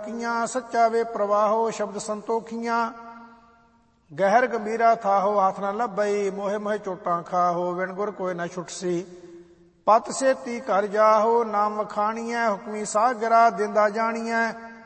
ਕੀਆਂ। ਸੱਚਾ ਵੇ ਪ੍ਰਵਾਹੋ ਸ਼ਬਦ ਸੰਤੋਖੀਆਂ। ਗਹਿਰ ਗੰਭੀਰਾ ਥਾਹੋ ਹੱਥ ਨਾ ਲੱਭਈ। ਮੋਹੇ ਮੋਹੇ ਚੋਟਾਂ ਖਾਹੋ ਵਿਣ ਗੁਰ ਕੋਇ ਨਾ ਛੁਟਸੀ। ਪਤ ਸੇਤੀ ਘਰ ਜਾਹੋ ਨਾਮ ਵਖਾਣੀਐ। ਹੁਕਮੀ ਸਾਗਰਾ ਦਿੰਦਾ ਜਾਣੀਐ।